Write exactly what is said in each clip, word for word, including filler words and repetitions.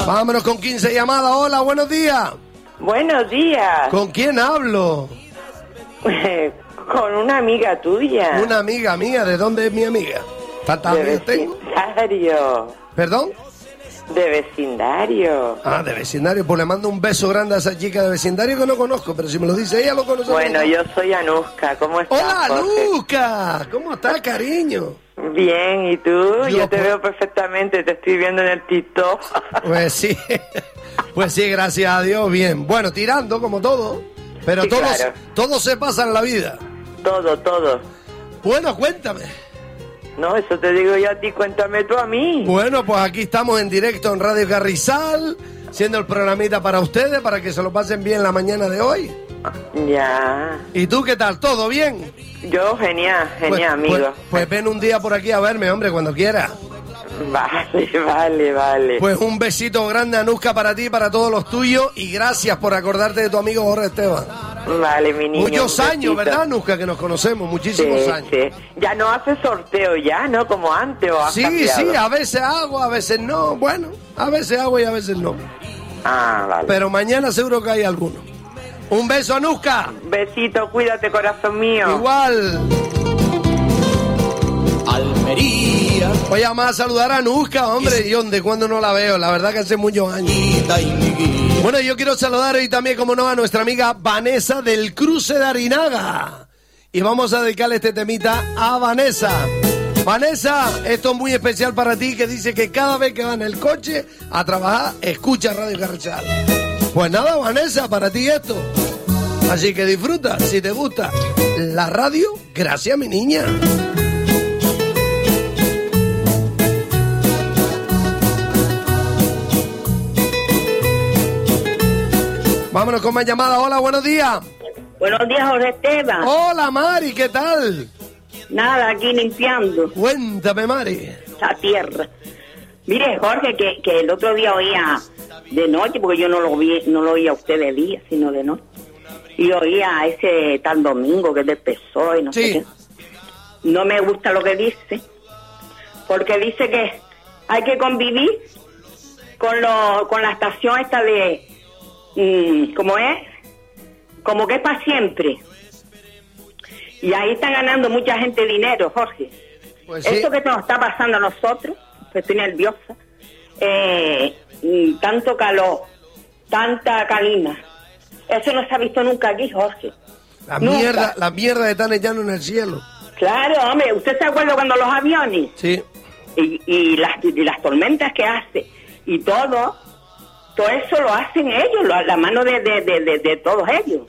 Vámonos con quince llamadas. Hola, buenos días. Buenos días. ¿Con quién hablo? Con una amiga tuya. Una amiga mía. ¿De dónde es mi amiga? ¿Tantas de amigas tengo? Vecindario. ¿Perdón? De vecindario. Ah, de vecindario. Pues le mando un beso grande a esa chica de vecindario que no conozco, pero si me lo dice ella, lo conoce. Bueno, yo soy Anuska. ¿Cómo estás, Hola, Jorge? Anuska. ¿Cómo estás, cariño? Bien, ¿y tú? Yo, Yo, te pues... veo perfectamente, te estoy viendo en el TikTok. Pues sí, pues sí, gracias a Dios, bien. Bueno, tirando como todo, pero Sí, todo, claro. todo se pasa en la vida. Todo, todo. Bueno, cuéntame. No, eso te digo yo a ti, cuéntame tú a mí. Bueno, pues aquí estamos en directo en Radio Carrizal, siendo el programita para ustedes, para que se lo pasen bien la mañana de hoy. Ya. ¿Y tú qué tal? ¿Todo bien? Yo, genial, Pues, genial, amigo. pues, pues ven un día por aquí a verme, hombre, cuando quieras. Vale, vale, vale. Pues un besito grande, Anuska, para ti y para todos los tuyos, y gracias por acordarte de tu amigo Jorge Esteban. Vale, mi niño. Muchos un años, besito. ¿verdad, Anuska? Que nos conocemos, muchísimos Sí, años. sí. Ya no hace sorteo ya, ¿no? Como antes, ¿o has Sí, cambiado? sí, a veces hago, a veces no. Bueno, a veces hago y a veces no. Ah, vale. Pero mañana seguro que hay alguno. Un beso, Anuska. Besito, cuídate, corazón mío. Igual. Almería. Voy a llamar a saludar a Anuska, hombre. ¿Y dónde? ¿Cuándo no la veo? La verdad que hace muchos años. Bueno, yo quiero saludar hoy también, como no, a nuestra amiga Vanessa del Cruce de Arinaga. Y vamos a dedicarle este temita a Vanessa. Vanessa, esto es muy especial para ti, que dice que cada vez que va en el coche a trabajar, escucha Radio Carrizal. Pues nada, Vanessa, para ti esto. Así que disfruta, si te gusta la radio, gracias, mi niña. Vámonos con más llamadas. Hola, buenos días. Buenos días, Jorge Esteban. Hola, Mari, ¿qué tal? Nada, aquí limpiando Cuéntame, Mari. la tierra. Mire, Jorge, que, que el otro día oía de noche, porque yo no lo vi, no lo oía a usted de día, sino de noche. Y oía a ese tal Domingo que es del P S O E y no Sí. sé qué. No me gusta lo que dice, porque dice que hay que convivir con lo, con la estación esta de, mm, ¿cómo es? Como que es para siempre. Y ahí está ganando mucha gente dinero, Jorge. Pues sí. Esto que nos está pasando a nosotros, que estoy nerviosa, eh, mm, tanto calor, tanta calima, eso no se ha visto nunca aquí, Jorge. La Nunca. mierda, la mierda que están echando en el cielo. Claro, hombre, ¿usted se acuerda cuando los aviones Sí. y, y, las, y las tormentas que hace y todo, todo eso lo hacen ellos, lo- la mano de, de, de, de, de todos ellos?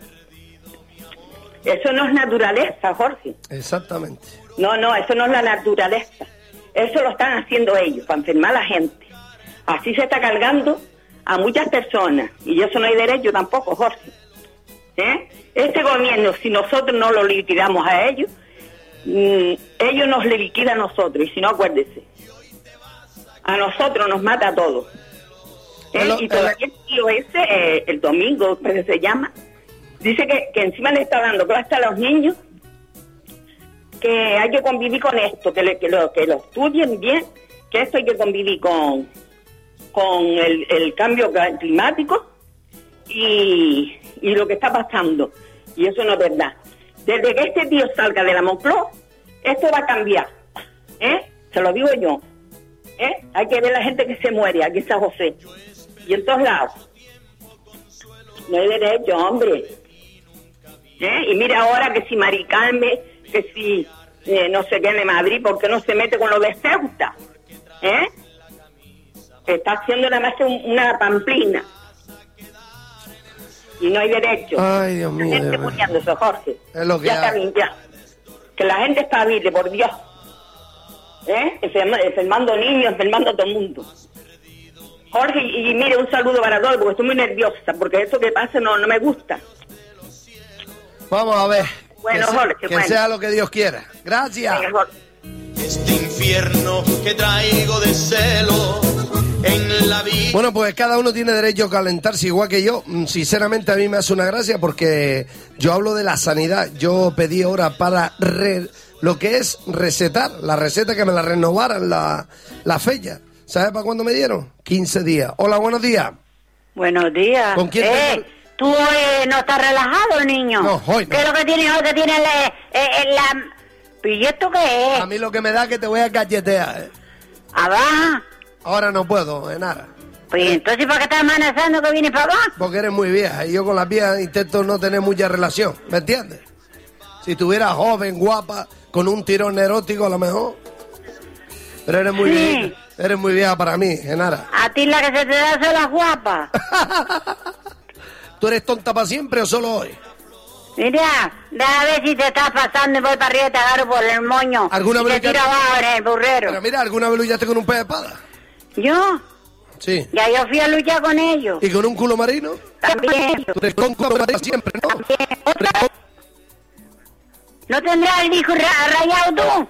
Eso no es naturaleza, Jorge. Exactamente. No, no, eso no es la naturaleza. Eso lo están haciendo ellos, para enfermar a la gente. Así se está cargando a muchas personas. Y eso no hay derecho tampoco, Jorge. ¿Eh? Este gobierno, si nosotros no lo liquidamos a ellos, mm, ellos nos le liquidan a nosotros. Y si no, acuérdese, a nosotros nos mata a todos. ¿Eh? Pero, Y todavía el tío ese, eh, el Domingo, que se llama, dice que, que encima le está dando clase a los niños, que hay que convivir con esto, que, le- que, lo, que lo estudien bien, que esto hay que convivir con, con el, el cambio ca- climático y, y lo que está pasando. Y eso no es verdad. Desde que este tío salga de la Moncloa, esto va a cambiar. ¿Eh? Se lo digo yo. ¿Eh? Hay que ver la gente que se muere aquí en San José. Y en todos lados. No hay derecho, hombre. ¿Eh? Y mira ahora que si Mari Carmen, que si eh, no sé qué de Madrid, ¿por qué no se mete con lo de Ceuta? ¿Eh? Está haciendo nada más que un- una pamplina. Y no hay derecho. Ay, Dios La mío, gente de verdad. muriéndose, Jorge. Es lo que ya hay. está bien, ya. Que la gente espabile, por Dios. ¿Eh? Enferma- enfermando niños, enfermando a todo el mundo. Jorge, y, y mire, un saludo para todos, porque estoy muy nerviosa, porque esto que pasa no, no me gusta. Vamos a ver. Bueno, que se- Jorge, que bueno. sea lo que Dios quiera. Gracias. Venga, Jorge. Este infierno que traigo de celo en la vida. Bueno, pues cada uno tiene derecho a calentarse igual que yo. Mm, Sinceramente a mí me hace una gracia porque yo hablo de la sanidad. Yo pedí ahora para re- lo que es recetar, la receta que me la renovaran la, la fecha. ¿Sabes para cuándo me dieron? quince días. Hola, buenos días. Buenos días. ¿Con quién eh, tengo? ¿Tú eh, no estás relajado, niño? No, hoy no. ¿Qué es lo que tienes hoy? Que tienes la... Eh, eh, la... ¿Y esto qué es? A mí lo que me da es que te voy a galletear. ¿eh? ¿Abajo? Ahora no puedo, Genara. Pues entonces, ¿para qué estás amenazando que vienes para acá? Porque eres muy vieja y yo con las viejas intento no tener mucha relación, ¿me entiendes? Si estuviera joven, guapa, con un tirón erótico a lo mejor. Pero eres muy Sí. vieja, eres muy vieja para mí, Genara. A ti la que se te da son las guapas. ¿Tú eres tonta para siempre o solo hoy? Mira, déjame ver si te estás pasando y voy para arriba y te agarro por el moño. ¿Alguna y vez te ya- tiro abajo en el burrero. Pero mira, ¿alguna vez luchaste con un pez de espada? ¿Yo? Sí. Ya yo fui a luchar con ellos. ¿Y con un culo marino? También. Tú eres tonta para siempre, ¿no? También. ¿Otra? ¿No tendrás el disco ra- rayado tú?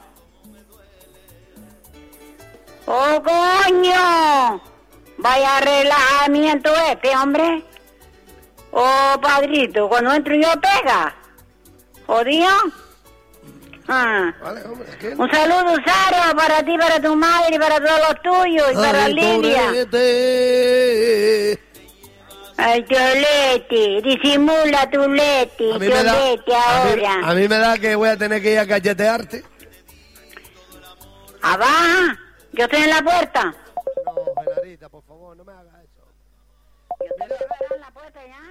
¡Oh, coño! Vaya relajamiento este, hombre. Oh, padrito, cuando entro yo pega. ¿Jodido? Ah. Vale, hombre, ¿qué? Un saludo, Sara, para ti, para tu madre, para todos los tuyos y para Ay, Lidia. pobrete. Ay, Cholete, disimula tu lete, A mí, me da, Cholete, a, mí, ahora. a mí me da que voy a tener que ir a galletearte. Abajo, yo estoy en la puerta. No, Genarita, por favor, no me hagas eso. Yo estoy en la puerta ya.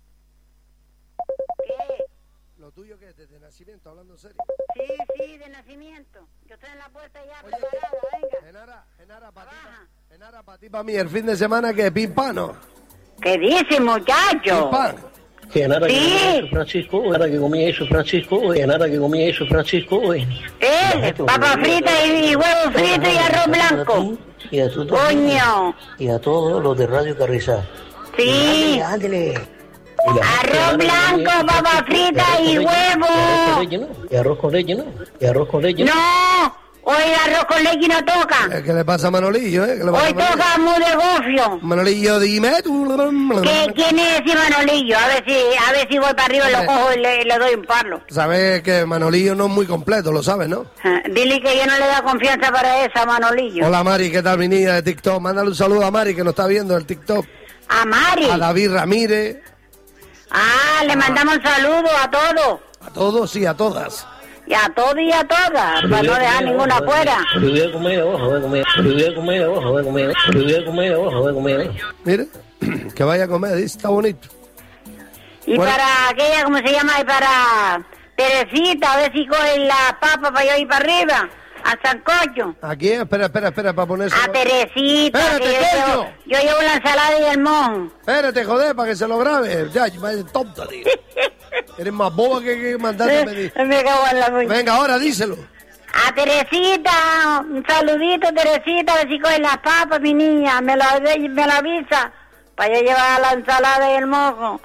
¿Qué? ¿Lo tuyo qué es? ¿Desde nacimiento? Hablando en serio. Sí, sí, de nacimiento. Yo estoy en la puerta ya, Oye, preparada, venga. Genara, Genara, para ti, Abajo. Genara, para ti, para mí, el fin de semana que pim pam, ¿no? ¿Qué dice, muchacho? Pim pam. Genara que Sí. comía eso, Francisco, Genara que comía eso, Francisco, Genara que comía eso, Francisco. Eh, papa frita y, y huevo frito y arroz blanco. Y a, tu, Coño. y a todos los de Radio Carrizal. Sí, Ándale. arroz blanco, papa frita y huevo. Y arroz con leche, ¿no? Y arroz con leche, ¿no? No, hoy arroz con leche no toca. ¿Qué le pasa a Manolillo, eh? ¿Qué le pasa Hoy a Manolillo? toca mu de gofio. Manolillo, dime tú. ¿Qué, ¿Quién es ese Manolillo? A ver si, a ver si voy para arriba y lo cojo y le, le doy un palo. Sabes que Manolillo no es muy completo, lo sabes, ¿no? Ah, Dile que yo no le da confianza para esa, Manolillo. Hola Mari, ¿qué tal mi niña de TikTok? Mándale un saludo a Mari que nos está viendo en el TikTok. A Mari. A David Ramírez, Ah, le mandamos saludos a todos. a todos y a todas. Y a todos y a todas, para no dejar ninguna afuera. Pero voy a comer abajo, voy a comer. Pero voy a comer abajo, voy a comer. Pero voy a comer abajo, voy a comer. Mire, que vaya a comer, dice, está bonito. Y Bueno. para aquella, ¿cómo se llama? Y para Teresita, a ver si cogen la papa para yo ir para arriba, a Sancocho. ¿A quién? Espera, espera, espera, para ponerse... A Teresita, Espérate, que yo llevo, coño. yo llevo la ensalada y el mon. Espérate, joder, para que se lo grabe. Ya, vaya tonta, tío. Eres más boba que, que mandarte a pedir. Me cago en la muñeca. Venga, ahora díselo. A Teresita, un saludito, Teresita, a ver si cogen las papas, mi niña. Me lo, me lo avisa, para yo llevar la ensalada y el mojo.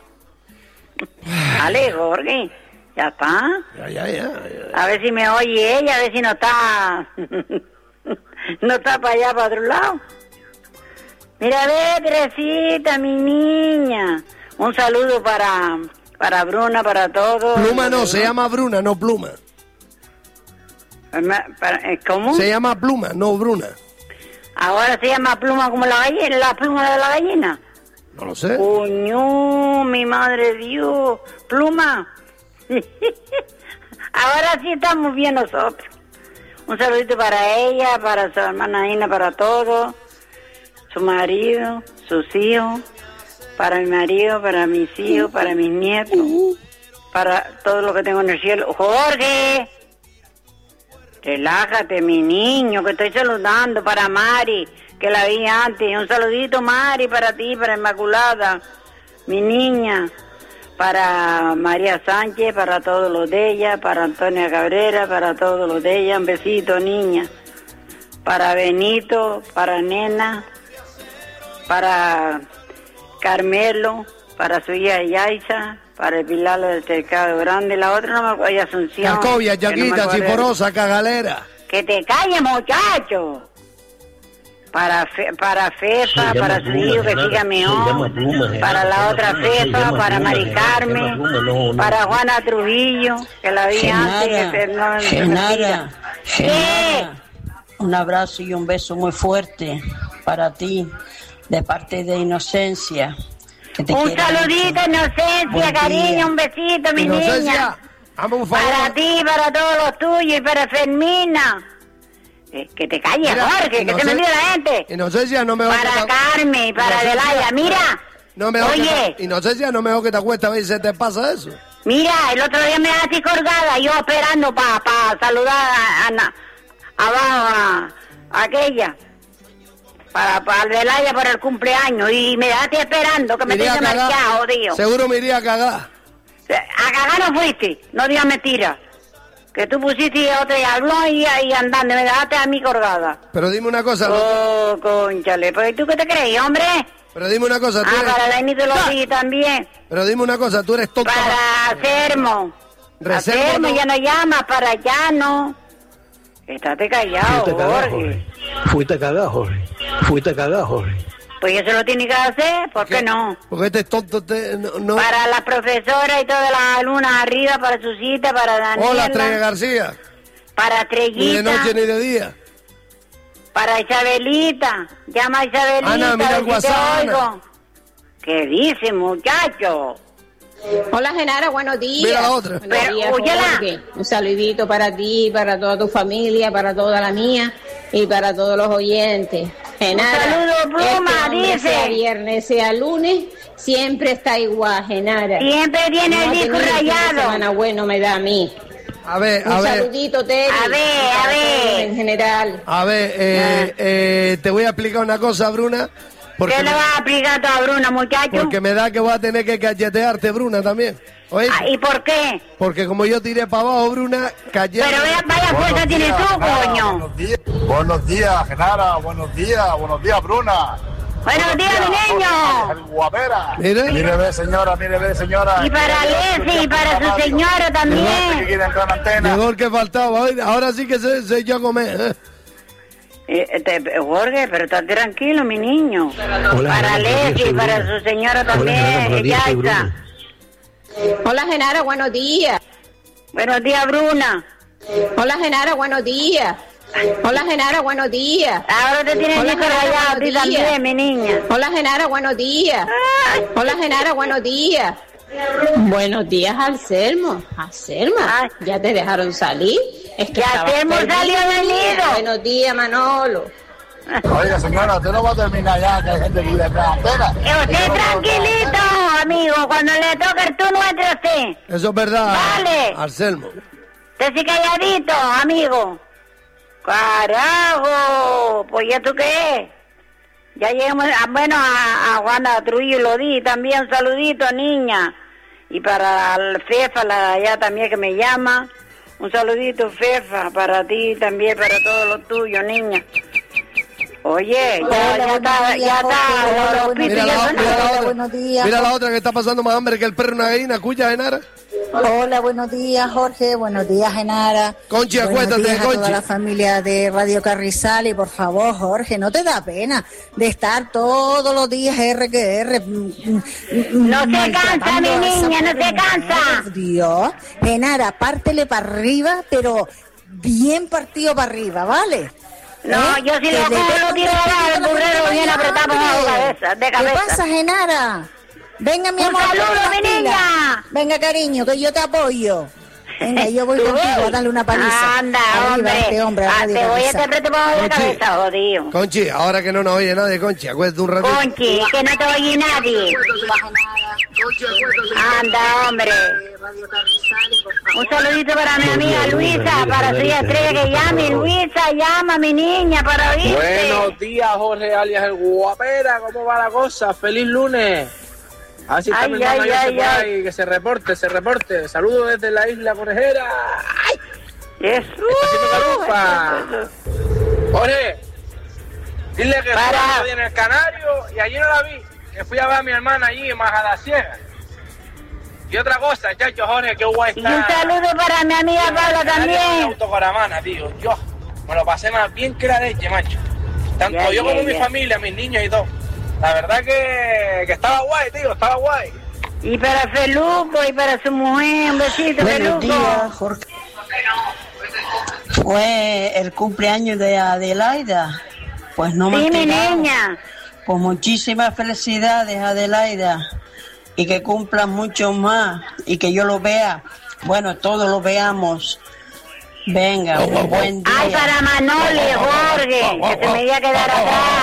Vale, Jorge, ya está. Ya, ya, ya. ya. A ver si me oye ella, a ver si no está... no está para allá, para otro lado. Mira, ve, Teresita, mi niña. Un saludo para, para Bruna, para todos. Pluma no, se llama Bruna, no Pluma. Para- ¿Cómo? Se llama Pluma, no Bruna. Ahora se llama pluma como la gallina, la pluma de la gallina. No lo sé. Coño, mi madre Dios, pluma. Ahora sí estamos bien nosotros. Un saludito para ella, para su hermana Ina, para todos, su marido, sus hijos, para mi marido, para mis hijos, para mis nietos, para todo lo que tengo en el cielo. Jorge, relájate, mi niño, que estoy saludando para Mari, que la vi antes. Un saludito, Mari, para ti, para Inmaculada, mi niña, para María Sánchez, para todos los de ella, para Antonia Cabrera, para todos los de ella. Un besito, niña. Para Benito, para Nena, para Carmelo, para su hija Yaisa, para el Pilar del Cercado Grande. La otra no me acuerdo, ella Asunción. Jacobia, que no me Yaquita, acuerdo. Ciforosa, Cagalera. Que te calles, muchacho. Para fe, para Fefa, Se llama para su Pluma, hijo que Genara. siga Se mejor, llama Pluma, Genara. para Se la llama otra Pluma, se Fefa, llama para Pluma, Mari Genara. Se Carmen, llama Pluma, no, no. para Juana Trujillo, que la vi antes, que se- no, Genara, mentira. Genara, un abrazo y un beso muy fuerte para ti, de parte de Inocencia. Que te Un saludito, mucho. Inocencia, Buen cariño, día. un besito, mi Inocencia, niña. hazme un favor. Para ti, para todos los tuyos y para Fermina. Eh, que te calles, Mira, Jorge, que Inocen- se me olvida la gente. Inocencia, no me hago Para que te- Carmen y para Inocencia, Adelaida, mira. No me hago que Oye, te- Inocencia, no me hago que te acuestas a ver si se te pasa eso. mira, el otro día me dejaste colgada, yo esperando para pa saludar a, a, na- abajo a, a aquella. Para, para Adelaida por el cumpleaños. Y me dejaste esperando, que me Me iría tenía a cagar. marchado, tío. Seguro me iría a cagar. A cagar no fuiste, no digas mentira. Que tú pusiste otro y habló y, y andando, me dejaste a mí colgada. Pero dime una cosa. Oh, conchale, pues ¿tú qué te crees, hombre? Pero dime una cosa. Tú Ah, eres- para la Inito lo vi también. Pero dime una cosa. Tú eres tonta. Para Sermo. Reservo, Sermo no. ya no llama, para allá no. Estate callado, Fuiste cagado, Jorge. Jorge. Fuiste cagado, Jorge. Fuiste cagado, Jorge. Pues eso lo tiene que hacer, ¿por qué no? Porque este tonto te, no, no- Para la profesora y todas las alumnas arriba, para su cita, para Daniela. Hola, Estrella García. Para Ni de Estrellita. noche ni de día. Para Isabelita, llama a Isabelita, Ana, mira a el ver si te WhatsApp, oigo. Ana. ¿Qué dice, muchacho? Hola Genara, buenos días. Mira la otra. Buenos Pero, días, óyela. Jorge. Un saludito para ti, para toda tu familia, para toda la mía y para todos los oyentes. Genara, Un saludo, Pluma, este hombre, dice. sea viernes, sea lunes, siempre está igual, Genara. Siempre tiene No el ha disco tenido un fin de rayado. semana bueno me da a mí. A ver, Un a ver. saludito, Teddy. A ver, a para ver. todos en general. A ver, eh, eh, te voy a explicar una cosa, Bruna. Porque, ¿Qué le vas a aplicar tú a Bruna, muchacho? porque me da que voy a tener que cachetearte, Bruna, también. ¿Oye? Ah, ¿y por qué? Porque como yo tiré para abajo, Bruna, callé. Pero vaya, vaya fuerza tienes tú, coño. Buenos días, buenos días, Genara, buenos días, buenos días, Bruna. Buenos días, mi niño. El guapera. Mire. Mire, ve, señora, mire, ve, señora. Y para Leslie y para su señora Que también. quiere entrar en la antena. Llegó el que faltaba. Oye, ahora sí que sé, sé yo comer. ¿eh? Eh, este, Jorge, pero está tranquilo, mi niño. Hola, Para Genara, Leslie y soy para Bruno. su señora Hola, también. Genara, buenos días, Ya soy está. Bruno. Hola Genara, buenos días. Buenos días, Bruna. Hola Genara, buenos días. Hola Genara, buenos días. Ahora te tienes el Hola, disco Genara, rayado a ti buenos días. también, mi niña. Hola Genara, buenos días. Hola Genara, buenos días. Buenos días, Anselmo. Anselmo, Ay. ya te dejaron salir. Es que Ya estabas Anselmo perdido, salió del niña. nido. Buenos días, Manolo. Oiga, señora, usted no va a terminar ya, que hay gente que quiere entrar en la antena. Eh, Usted tranquilito, amigo. Cuando le toque el turno, entre usted. Eso es verdad, Vale. Anselmo. Usted sí calladito, amigo. Carajo. Pues ya tú qué. Ya llegamos, a, bueno, a, a Juana Trujillo lo di también. Un saludito, niña. Y para el Fefa, la allá también que me llama. Un saludito, Fefa, para ti también, para todos los tuyos, niña. Oye, ya, Hola, ya buenos está, días, ya Jorge. está, Hola, los buenos pitos Mira ya la, son- mira la Hola, otra. buenos días. Mira la otra que está pasando más hambre que el perro una gallina. ¿Escucha, Genara? Hola, buenos días, Jorge. Buenos días, Genara. Conchi, Buenos acuéstate, días a Conchi. toda la familia de Radio Carrizal. Y por favor, Jorge, no te da pena de estar todos los días R que R. No se cansa, mi niña, no se cansa. Dios. Genara, pártele para arriba, pero bien partido para arriba, ¿vale? No, ¿Eh? yo si Que lo le cojo pego lo tiro un abajo, el poquito burrero la bien mañana, apretado bajo hombre. cabeza, de ¿Qué cabeza. pasa, Genara? Venga, mi Un amor. saludo, ven, mi tranquila. niña. Venga, cariño, que yo te apoyo. Venga, yo voy ¿Tú contigo ves? a darle una paliza. Anda, Arriba, hombre. este hombre, a Ah, Radio te voy a Carrizal. te aprieto bajo de Conchi. cabeza, jodido. Conchi, ahora que no nos oye nadie, Conchi, acuérdate un ratito. Conchi, que no te oye nadie. Anda, hombre. Un saludito para mi amiga Luisa, para su estrella que llame. Luisa, llama, mi niña, para oírte. Buenos días, Jorge alias el Guapera, ¿cómo va la cosa? ¡Feliz lunes! Así está Ay, mi hermano ay, José ay, por ay. ahí, que se reporte, se reporte. Saludos desde la isla Conejera. ¡Ay! Jesús. Está haciendo calufa. Jorge, dile que Para. fui a en el Canario y allí no la vi. Que fui a ver a mi hermana allí en Majadasierra. Y otra cosa, chacho, Jorge, qué guay Y está. un saludo para mi amiga Paula también. Autocaravana, tío. Yo me lo pasé más bien que la leche, macho. Tanto Ya, yo ya, como mi ya. familia, mis niños y todo. La verdad que, que estaba guay, tío, estaba guay. Y para Feluco y para su mujer, un besito, Buenos Feluco. días, Jorge. Fue el cumpleaños de Adelaida. Pues no me Sí, he mi enterado. niña. Pues muchísimas felicidades, Adelaida. Y que cumplan mucho más. Y que yo lo vea. Bueno, todos lo veamos. Venga, un buen día. Ay, para Manoli, Jorge, que se me iba a quedar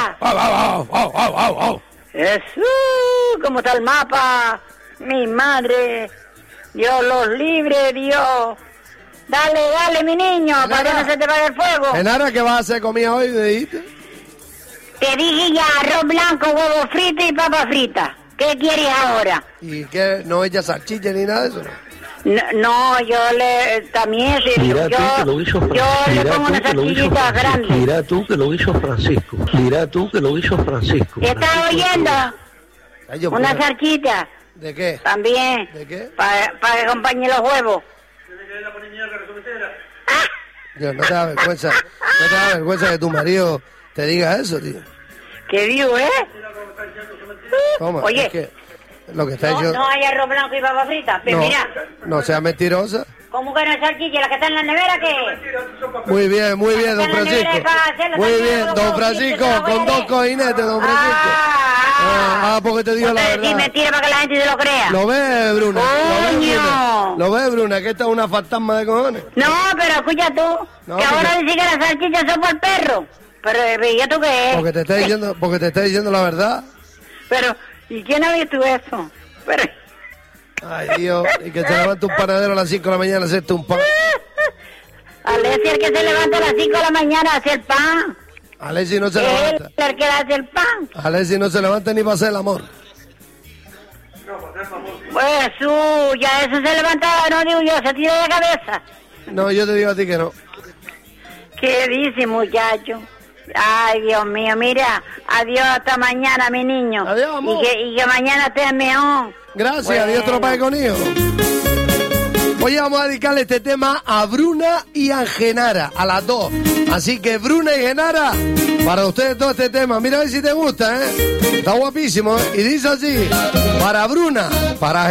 atrás. Jesús, ¿cómo está el mapa? Mi madre. Dios los libre, Dios. Dale, dale, mi niño, para que no se te vaya el fuego. Genara, ¿qué vas a hacer comida hoy? ¿Me dijiste? Te dije ya, arroz blanco, huevo frito y papa frita. ¿Qué quieres ahora? ¿Y qué? ¿No ella salchicha ni nada de eso? No? No, no, yo le también sí, Mira yo, tú que lo hizo yo Francisco. le Mira pongo tú unas que lo hizo salchichitas Francisco. grandes. Mira tú que lo hizo Francisco. Mira tú que lo hizo Francisco. ¿Estás oyendo? Ay, yo, Una pues, salchicha ¿de qué? también. ¿De qué? Para que acompañe los huevos. Yo, no te da vergüenza, no te da vergüenza que tu marido te diga eso, tío. ¿Qué digo, eh? Toma, Oye. es que lo que está No, hecho... no hay arroz blanco y papa frita. Pero no, mira, no sea mentirosa. ¿cómo que no hay salchicha? ¿La que está en la nevera qué? Muy bien, muy bien, don Francisco. Muy bien, don Francisco, con dos cojinetes, don Francisco. Ah, ah, porque te digo la Decir verdad. mentira para que la gente se lo crea. Lo ves, Bruna. Lo ves, Coño. Bruna. Lo ves, Bruna, que esta es una fantasma de cojones. No, pero escucha tú, No, que porque- ahora dice que las salchichas son por el perro. Pero, eh, ¿y tú qué es? Porque te está diciendo, porque te está diciendo la verdad. Pero, ¿y quién ha visto eso? Pero, Ay, Dios, y que se levanta un panadero a las cinco de la mañana a hacerte un pan. Alessi el que se levanta a las cinco de la mañana a hacer pan. Alessi no se Él levanta. es el que hace el pan. Alessi no se levanta ni para hacer el amor. Pues, uh, ya eso se levanta, no digo yo, se tira de cabeza. No, yo te digo a ti que no. ¿Qué dice, muchacho? Ay, Dios mío, mira, adiós hasta mañana, mi niño. Adiós, amor. Y que, y que mañana estés mejor. Gracias, Bueno. Dios te lo pague con hijo. Hoy vamos a dedicarle este tema a Bruna y a Genara, a las dos. Así que Bruna y Genara, para ustedes todo este tema. Mira a ver si te gusta, ¿eh? Está guapísimo, ¿eh? Y dice así, para Bruna, para